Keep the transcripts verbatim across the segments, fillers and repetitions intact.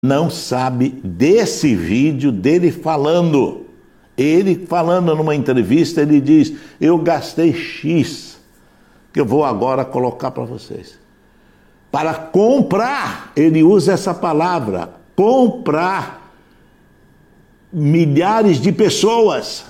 não sabe desse vídeo dele falando. Ele falando numa entrevista, ele diz: eu gastei X, que eu vou agora colocar para vocês. Para comprar, ele usa essa palavra, comprar milhares de pessoas.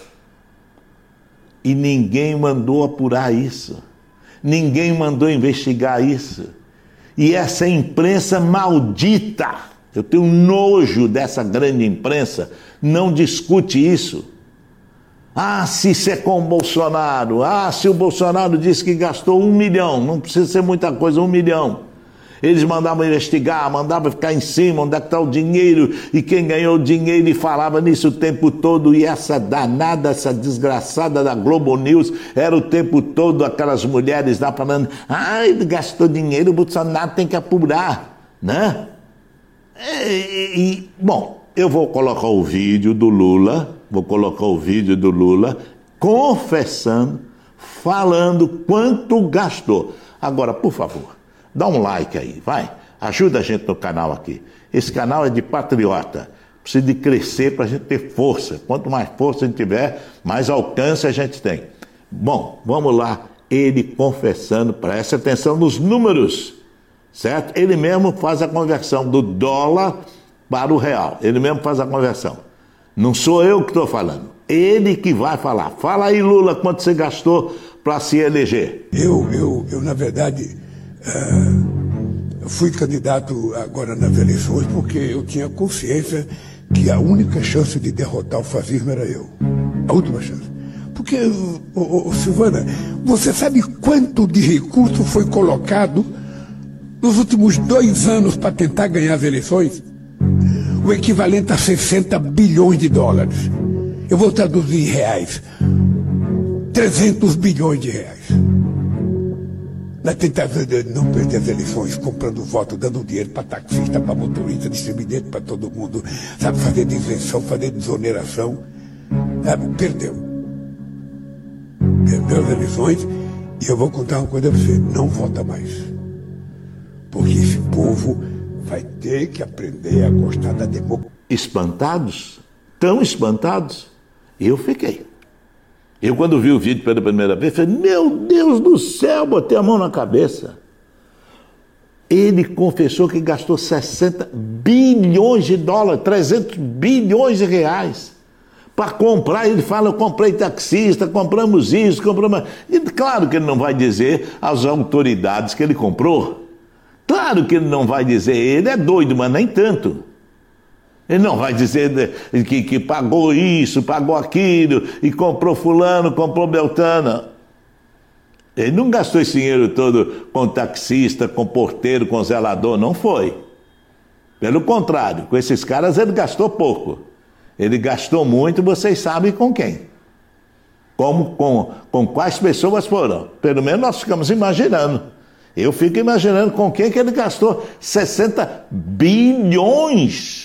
E ninguém mandou apurar isso. Ninguém mandou investigar isso. E essa imprensa maldita, eu tenho nojo dessa grande imprensa, não discute isso. Ah, se isso é com o Bolsonaro. Ah, se o Bolsonaro disse que gastou um milhão, não precisa ser muita coisa, um milhão. Eles mandavam investigar, mandavam ficar em cima, onde é que está o dinheiro, e quem ganhou o dinheiro, e falava nisso o tempo todo, e essa danada, essa desgraçada da Globo News, era o tempo todo aquelas mulheres lá falando: ah, ele gastou dinheiro, o Bolsonaro tem que apurar, né? E, e, bom, eu vou colocar o vídeo do Lula, vou colocar o vídeo do Lula confessando, falando quanto gastou. Agora, por favor, dá um like aí, vai. Ajuda a gente no canal aqui. Esse canal é de patriota. Precisa de crescer para a gente ter força. Quanto mais força a gente tiver, mais alcance a gente tem. Bom, vamos lá. Ele confessando, preste atenção nos números, certo? Ele mesmo faz a conversão do dólar para o real. Ele mesmo faz a conversão. Não sou eu que estou falando. Ele que vai falar. Fala aí, Lula, quanto você gastou para se eleger? Eu, eu, eu na verdade... Uh, eu fui candidato agora nas eleições porque eu tinha consciência que a única chance de derrotar o fascismo era eu. A última chance. Porque, oh, oh, Silvana, você sabe quanto de recurso foi colocado nos últimos dois anos para tentar ganhar as eleições? O equivalente a sessenta bilhões de dólares. Eu vou traduzir em reais. trezentos bilhões de reais. Na tentativa de não perder as eleições, comprando voto, dando dinheiro para taxista, para motorista, distribuidor para todo mundo, sabe, fazer isenção, fazer desoneração, sabe, perdeu. Perdeu as eleições, e eu vou contar uma coisa para você: não vota mais. Porque esse povo vai ter que aprender a gostar da democracia. Espantados? Tão espantados? Eu fiquei. Eu, quando vi o vídeo pela primeira vez, falei: meu Deus do céu, botei a mão na cabeça. Ele confessou que gastou sessenta bilhões de dólares, trezentos bilhões de reais, para comprar. Ele fala: eu comprei taxista, compramos isso, compramos... E claro que ele não vai dizer às autoridades que ele comprou. Claro que ele não vai dizer, ele é doido, mas nem tanto. Ele não vai dizer que, que pagou isso, pagou aquilo, e comprou fulano, comprou beltrano. Ele não gastou esse dinheiro todo com taxista, com porteiro, com zelador, não foi. Pelo contrário, com esses caras ele gastou pouco. Ele gastou muito, vocês sabem com quem. Como, com, com quais pessoas foram. Pelo menos nós ficamos imaginando. Eu fico imaginando com quem que ele gastou sessenta bilhões.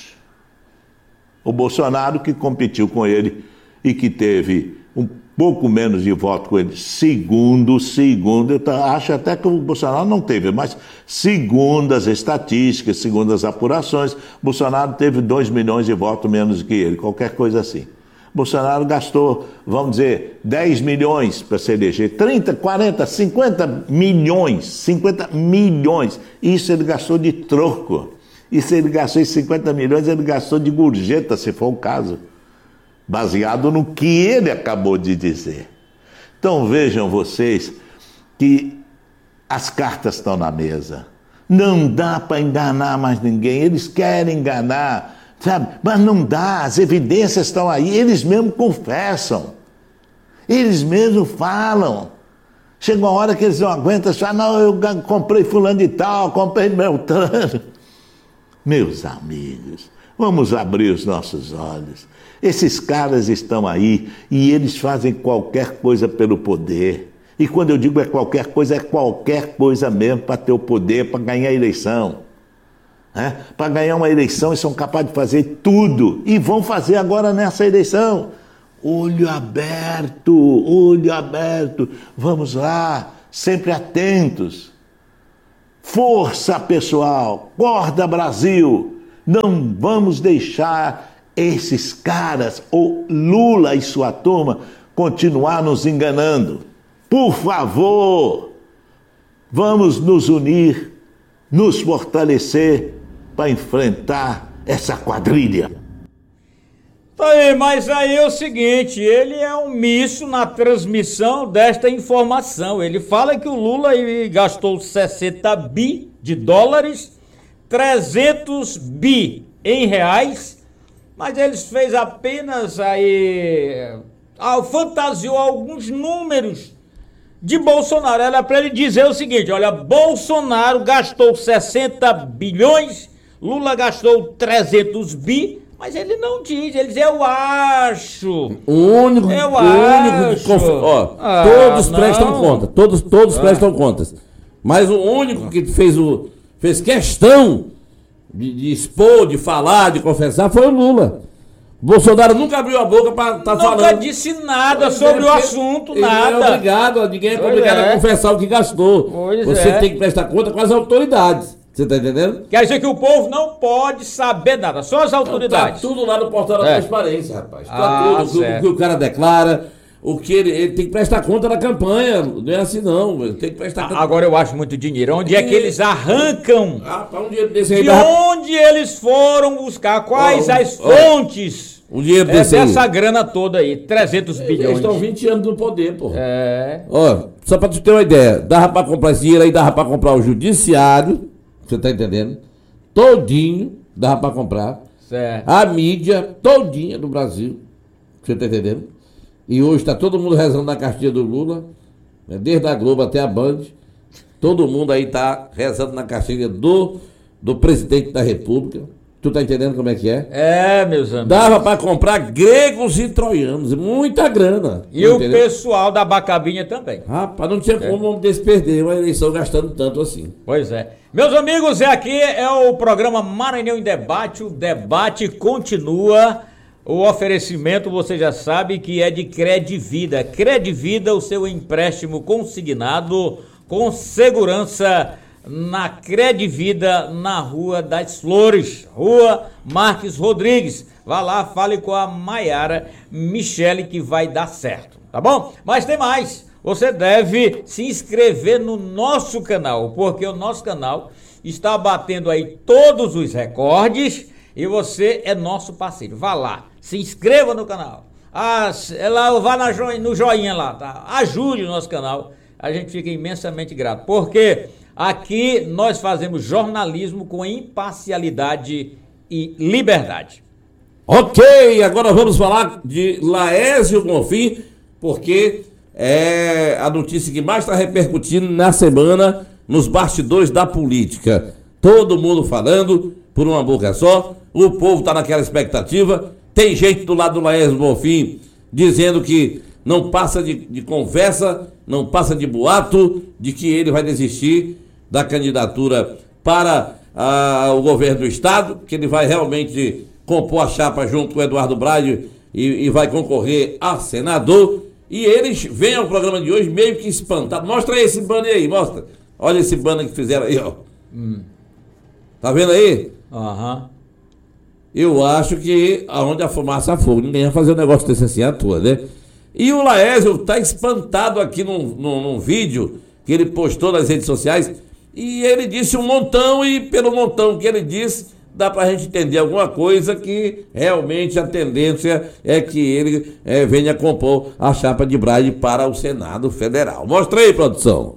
O Bolsonaro, que competiu com ele e que teve um pouco menos de voto com ele, segundo, segundo, eu acho até que o Bolsonaro não teve, mas segundo as estatísticas, segundo as apurações, Bolsonaro teve dois milhões de votos menos que ele, qualquer coisa assim. Bolsonaro gastou, vamos dizer, dez milhões para se eleger, trinta, quarenta, cinquenta milhões, cinquenta milhões, isso ele gastou de troco. E se ele gastou esses cinquenta milhões, ele gastou de gorjeta, se for o caso, baseado no que ele acabou de dizer. Então vejam vocês que as cartas estão na mesa. Não dá para enganar mais ninguém. Eles querem enganar, sabe? Mas não dá, as evidências estão aí, eles mesmos confessam. Eles mesmos falam. Chega uma hora que eles não aguentam, falam: não, eu comprei fulano de tal, comprei beltrano. Meus amigos, vamos abrir os nossos olhos. Esses caras estão aí e eles fazem qualquer coisa pelo poder. E quando eu digo é qualquer coisa, é qualquer coisa mesmo para ter o poder, para ganhar a eleição. É? Para ganhar uma eleição, eles são capazes de fazer tudo. E vão fazer agora nessa eleição. Olho aberto, olho aberto. Vamos lá, sempre atentos. Força, pessoal! Acorda, Brasil! Não vamos deixar esses caras, ou Lula e sua turma, continuar nos enganando. Por favor, vamos nos unir, nos fortalecer para enfrentar essa quadrilha. Tá aí, mas aí é o seguinte, ele é omisso na transmissão desta informação. Ele fala que o Lula gastou sessenta bi de dólares, trezentos bi em reais, mas eles fez apenas aí, fantasiou alguns números de Bolsonaro. Era para ele dizer o seguinte, olha, Bolsonaro gastou sessenta bilhões, Lula gastou trezentos bi, mas ele não diz, ele diz, eu acho. O único, eu o acho. único conf... Ó, ah, todos não. prestam conta, todos, todos ah. prestam contas. Mas o único que fez, o, fez questão de, de expor, de falar, de confessar, foi o Lula. Bolsonaro nunca abriu a boca para estar tá falando. Nunca disse nada pois sobre é, o assunto, ele nada. Não é obrigado, ninguém é obrigado é. a confessar o que gastou. Pois Você é. tem que prestar conta com as autoridades. Você tá entendendo? Quer dizer que o povo não pode saber nada, só as autoridades. Tá tudo lá no portal da é. transparência, rapaz. Tá ah, tudo, o que o cara declara, o que ele, ele tem que prestar conta na campanha. Não é assim não, ele tem que prestar conta. Agora eu acho muito dinheiro. Onde é, é que eles arrancam? Ah, para um dinheiro desse aí. De onde eles foram buscar? Quais oh, as oh, fontes? O dinheiro é desse dessa aí. grana toda aí, trezentos bilhões. Eles estão vinte anos no poder, pô. É. Ó, só pra tu ter uma ideia, dava pra comprar esse dinheiro aí, dava pra comprar o judiciário, você tá entendendo? Todinho, dava pra comprar. Certo. A mídia todinha do Brasil, você tá entendendo? E hoje tá todo mundo rezando na cartilha do Lula, né? Desde a Globo até a Band, todo mundo aí tá rezando na cartilha do, do presidente da República. Tu tá entendendo como é que é? É, meus amigos. Dava pra comprar gregos e troianos, muita grana. E o entendeu? Pessoal da Bacabinha também. Rapaz, não tinha como um homem desse perder uma eleição gastando tanto assim. Pois é. Meus amigos, é aqui é o programa Maranhão em Debate. O debate continua. O oferecimento, você já sabe que é de Credivida. Credivida, o seu empréstimo consignado com segurança na Credivida, na Rua das Flores, Rua Marques Rodrigues. Vá lá, fale com a Maiara Michele que vai dar certo, tá bom? Mas tem mais, você deve se inscrever no nosso canal, porque o nosso canal está batendo aí todos os recordes e você é nosso parceiro. Vá lá, se inscreva no canal, ah, lá, vá na jo, no joinha lá, tá? Ajude o nosso canal, a gente fica imensamente grato, porque aqui nós fazemos jornalismo com imparcialidade e liberdade. Ok, agora vamos falar de Laésio Bonfim, porque é a notícia que mais está repercutindo na semana nos bastidores da política. Todo mundo falando por uma boca só, o povo está naquela expectativa. Tem gente do lado do Laésio Bonfim dizendo que não passa de, de conversa, não passa de boato, de que ele vai desistir da candidatura para ah, o governo do estado, que ele vai realmente compor a chapa junto com o Eduardo Braga e, e vai concorrer a senador. E eles vêm ao programa de hoje meio que espantados. Mostra aí esse banner aí, mostra. Olha esse banner que fizeram aí, ó. Hum. Tá vendo aí? Aham. Uhum. Eu acho que aonde a fumaça há fogo, ninguém vai fazer um negócio desse assim à toa, né? E o Laésio tá espantado aqui num, num, num vídeo que ele postou nas redes sociais. E ele disse um montão, e pelo montão que ele disse, dá pra gente entender alguma coisa, que realmente a tendência é que ele é, venha compor a chapa de Braga para o Senado Federal. Mostra aí, produção.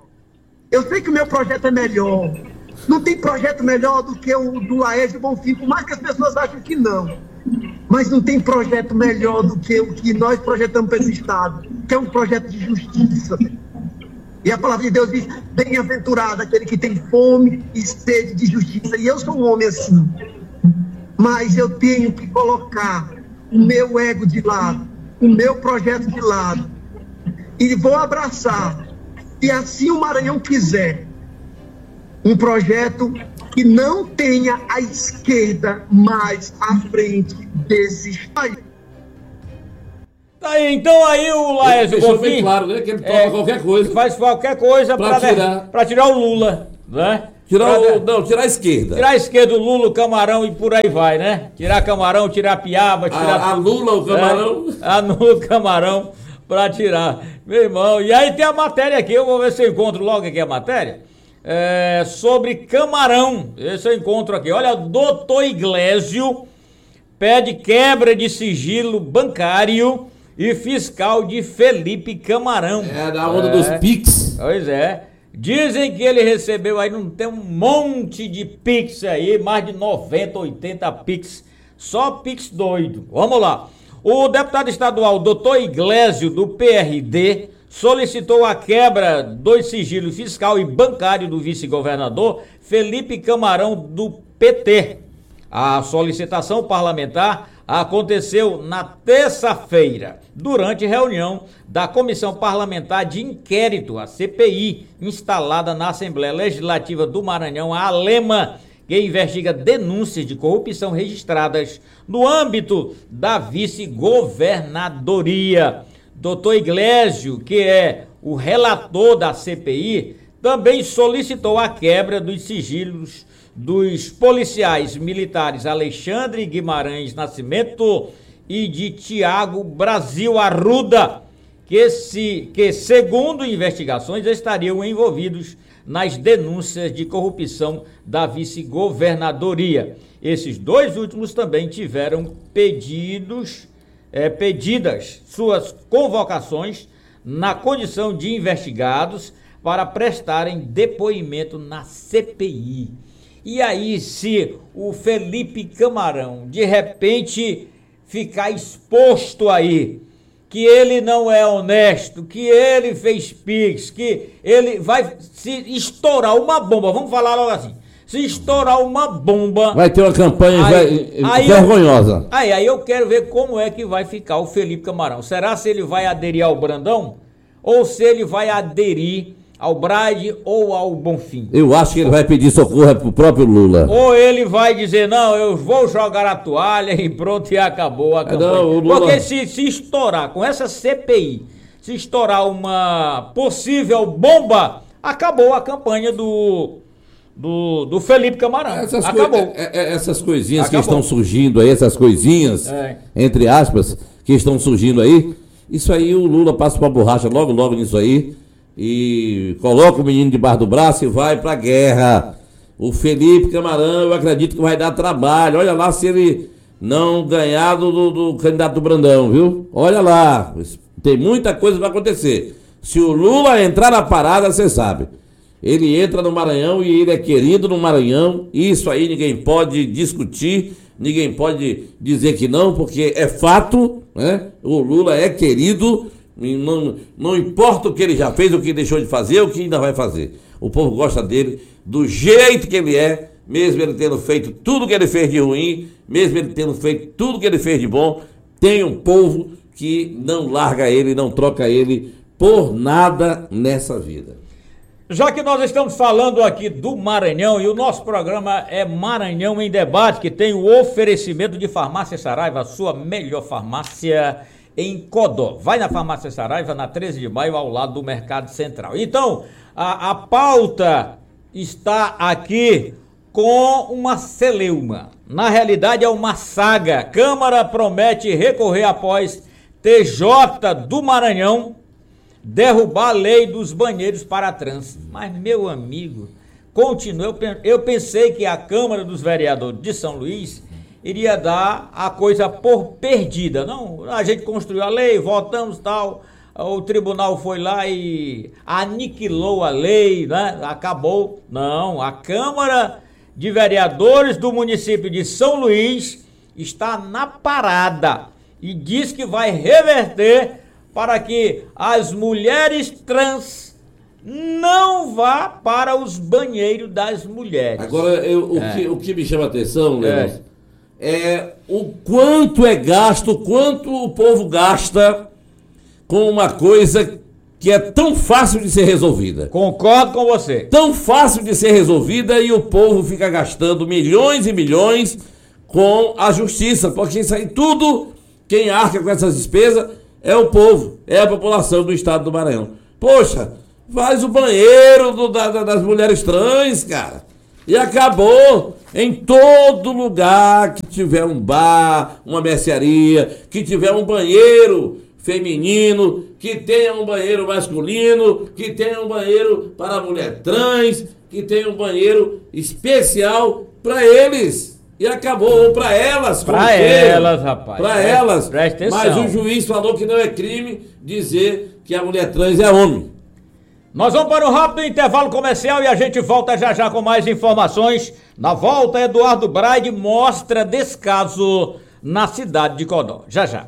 Eu sei que o meu projeto é melhor. Não tem projeto melhor do que o do Laésio Bonfim, por mais que as pessoas achem que não. Mas não tem projeto melhor do que o que nós projetamos para esse Estado, que é um projeto de justiça. E a palavra de Deus diz, bem-aventurado aquele que tem fome e sede de justiça. E eu sou um homem assim. Mas eu tenho que colocar o meu ego de lado, o meu projeto de lado. E vou abraçar, se assim o Maranhão quiser, um projeto que não tenha a esquerda mais à frente desse país. Tá aí, então aí o Laésio Bonfim, bem claro, né, que ele toma é, qualquer coisa. Faz qualquer coisa para tirar. Pra tirar o Lula, né? Tirar o, não, tirar a esquerda. Tirar a esquerda, o Lula, o Camarão e por aí vai, né? Tirar Camarão, tirar Piaba, tirar... A, a Lula, o Camarão. É, a Lula, o Camarão, pra tirar. Meu irmão, e aí tem a matéria aqui, eu vou ver se eu encontro logo aqui a matéria. É, sobre Camarão, esse eu encontro aqui. Olha, doutor Iglesio pede quebra de sigilo bancário e fiscal de Felipe Camarão. É, da onda é, dos Pix. Pois é. Dizem que ele recebeu aí, não tem um monte de Pix aí, mais de noventa, oitenta Pix, só Pix doido. Vamos lá. O deputado estadual doutor Iglesio, do P R D, solicitou a quebra do sigilo fiscal e bancário do vice-governador Felipe Camarão, do P T. A solicitação parlamentar aconteceu na terça-feira, durante reunião da Comissão Parlamentar de Inquérito, a C P I, instalada na Assembleia Legislativa do Maranhão, a ALEMA, que investiga denúncias de corrupção registradas no âmbito da vice-governadoria. doutor Iglesio, que é o relator da C P I, também solicitou a quebra dos sigilos dos policiais militares Alexandre Guimarães Nascimento e de Tiago Brasil Arruda, que, se, que, segundo investigações, estariam envolvidos nas denúncias de corrupção da vice-governadoria. Esses dois últimos também tiveram pedidos, é, pedidas suas convocações na condição de investigados para prestarem depoimento na C P I. E aí, se o Felipe Camarão, de repente, ficar exposto aí, que ele não é honesto, que ele fez Pix, que ele vai se estourar uma bomba, vamos falar logo assim, se estourar uma bomba... Vai ter uma campanha aí, aí vergonhosa. Eu, aí, aí eu quero ver como é que vai ficar o Felipe Camarão. Será se ele vai aderir ao Brandão ou se ele vai aderir ao Brade ou ao Bonfim? Eu acho que ele vai pedir socorro pro próprio Lula. Ou ele vai dizer, não, eu vou jogar a toalha e pronto, e acabou a campanha. Não, o Lula... Porque se, se estourar com essa C P I, se estourar uma possível bomba, acabou a campanha do, do, do Felipe Camarão. Essas acabou. Coi essas coisinhas acabou. que estão surgindo aí, essas coisinhas, é. entre aspas, que estão surgindo aí, isso aí o Lula passa pra borracha logo, logo nisso aí. E coloca o menino debaixo do braço e vai pra guerra. O Felipe Camarão, eu acredito que vai dar trabalho. Olha lá se ele não ganhar do, do, do candidato do Brandão, viu? Olha lá, tem muita coisa pra acontecer. Se o Lula entrar na parada, você sabe, ele entra no Maranhão e ele é querido no Maranhão. Isso aí ninguém pode discutir, ninguém pode dizer que não, porque é fato, né? O Lula é querido. Não, não importa o que ele já fez, o que deixou de fazer, o que ainda vai fazer. O povo gosta dele do jeito que ele é, mesmo ele tendo feito tudo que ele fez de ruim, mesmo ele tendo feito tudo que ele fez de bom. Tem um povo que não larga ele, não troca ele por nada nessa vida. Já que nós estamos falando aqui do Maranhão e o nosso programa é Maranhão em Debate, que tem o oferecimento de Farmácia Saraiva, a sua melhor farmácia em Codó. Vai na Farmácia Saraiva, na treze de maio, ao lado do Mercado Central. Então, a, a pauta está aqui com uma celeuma. Na realidade, é uma saga. Câmara promete recorrer após T J do Maranhão derrubar a lei dos banheiros para trans. Mas, meu amigo, continua. Eu pensei que a Câmara dos Vereadores de São Luís iria dar a coisa por perdida. Não, a gente construiu a lei, votamos tal, o tribunal foi lá e aniquilou a lei, né? Acabou. Não, a Câmara de Vereadores do município de São Luís está na parada e diz que vai reverter para que as mulheres trans não vá para os banheiros das mulheres. Agora, eu, o, é. que, o que me chama a atenção, Leandro, é. É o quanto é gasto, o quanto o povo gasta com uma coisa que é tão fácil de ser resolvida. Concordo com você. Tão fácil de ser resolvida e o povo fica gastando milhões e milhões com a justiça, porque isso aí tudo, quem arca com essas despesas é o povo, é a população do estado do Maranhão. Poxa, faz o banheiro do, da, das mulheres trans, cara. E acabou em todo lugar que tiver um bar, uma mercearia, que tiver um banheiro feminino, que tenha um banheiro masculino, que tenha um banheiro para a mulher trans, que tenha um banheiro especial para eles. E acabou, ou para elas. Para elas, rapaz. Para elas. Presta atenção. Mas o juiz falou que não é crime dizer que a mulher trans é homem. Nós vamos para um rápido intervalo comercial e a gente volta já já com mais informações. Na volta, Eduardo Braide mostra descaso na cidade de Codó. Já já.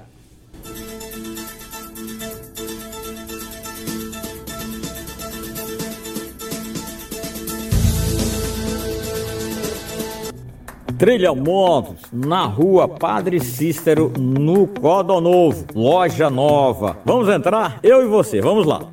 Trilha Motos, na rua Padre Cícero, no Codó Novo, loja nova. Vamos entrar? Eu e você, vamos lá.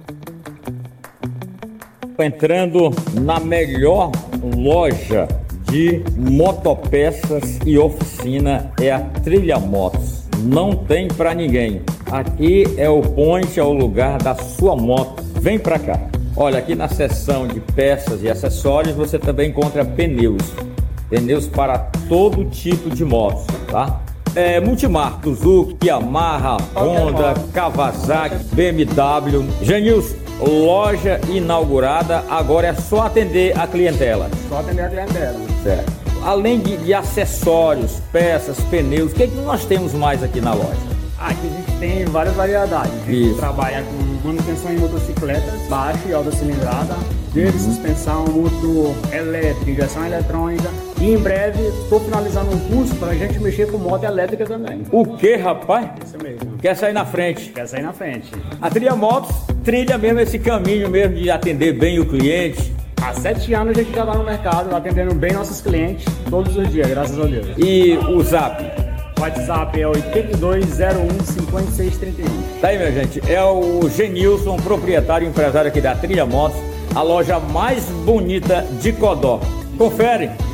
Entrando na melhor loja de motopeças e oficina é a Trilha Motos. Não tem pra ninguém. Aqui é o point, é o lugar da sua moto. Vem pra cá. Olha, aqui na seção de peças e acessórios você também encontra pneus. Pneus para todo tipo de motos, tá? É, multimarca, Suzuki, Yamaha, Honda, Kawasaki, B M W. Genilson, loja inaugurada, agora é só atender a clientela. Só atender a clientela. Certo. Além de, de acessórios, peças, pneus, o que, é que nós temos mais aqui na loja? Aqui a gente tem várias variedades. A gente Isso. trabalha com manutenção em motocicletas, baixa e alta cilindrada, desde suspensão, motor elétrico, injeção eletrônica. E em breve estou finalizando um curso para a gente mexer com moto elétrica também. O que, rapaz? Isso mesmo. Quer sair na frente? Quer sair na frente. A Trilha Motos trilha mesmo esse caminho mesmo de atender bem o cliente. Há sete anos a gente já está no mercado, atendendo bem nossos clientes todos os dias, graças a Deus. E o Zap? O WhatsApp é oito dois zero um cinco seis três um. Tá aí, minha gente. É o Genilson, proprietário e empresário aqui da Trilha Motos, a loja mais bonita de Codó. Confere.